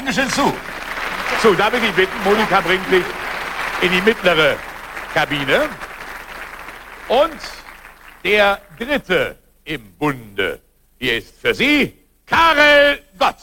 Dankeschön, zu. So, darf ich dich bitten, Monika bringt dich in die mittlere Kabine. Und der dritte im Bunde, hier ist für Sie Karel Gott.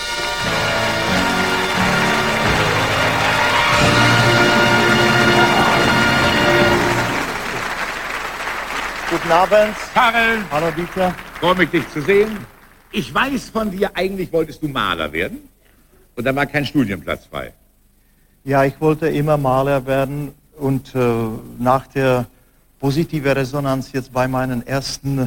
Guten Abend. Karel. Hallo, Dieter. Freue mich, dich zu sehen. Ich weiß von dir, eigentlich wolltest du Maler werden. Und da war kein Studienplatz frei. Ja, ich wollte immer Maler werden. Und nach der positiven Resonanz jetzt bei meinen ersten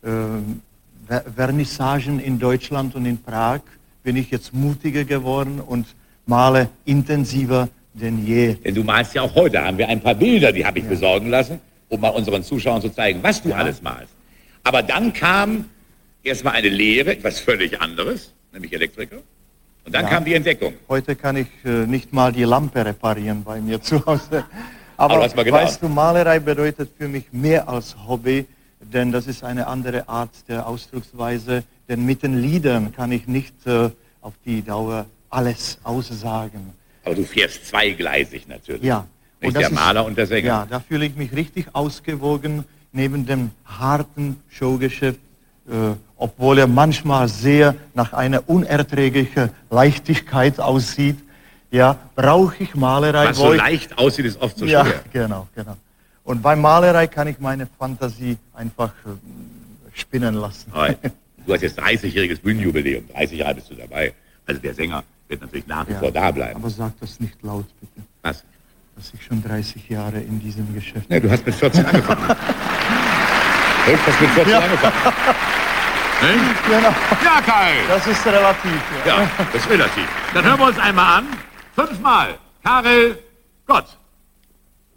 Vernissagen in Deutschland und in Prag bin ich jetzt mutiger geworden und male intensiver denn je. Denn du malst ja auch heute. Haben wir ein paar Bilder, die habe ich besorgen lassen, um mal unseren Zuschauern zu zeigen, was du alles malst. Aber dann kam erstmal eine Lehre, etwas völlig anderes, nämlich Elektriker. Und dann kam die Entdeckung. Heute kann ich nicht mal die Lampe reparieren bei mir zu Hause. Aber weißt du, Malerei bedeutet für mich mehr als Hobby, denn das ist eine andere Art der Ausdrucksweise. Denn mit den Liedern kann ich nicht auf die Dauer alles aussagen. Aber du fährst zweigleisig natürlich. Ja. Nicht der Maler und der Sänger. Ja, da fühle ich mich richtig ausgewogen neben dem harten Showgeschäft, obwohl er manchmal sehr nach einer unerträglichen Leichtigkeit aussieht. Ja, brauche ich Malerei. Was so leicht aussieht, ist oft so schwer. Ja, genau. Und bei Malerei kann ich meine Fantasie einfach spinnen lassen. Du hast jetzt 30-jähriges Bühnenjubiläum. 30 Jahre bist du dabei. Also der Sänger wird natürlich nach wie vor da bleiben. Aber sag das nicht laut, bitte. Was? Dass ich schon 30 Jahre in diesem Geschäft bin. Ja, du hast mit 14 angefangen. Du hast mit 14 angefangen. Genau. Ja, Kai. Das ist relativ. Ja, das ist relativ. Dann hören wir uns einmal an. 5-mal. Karel Gott.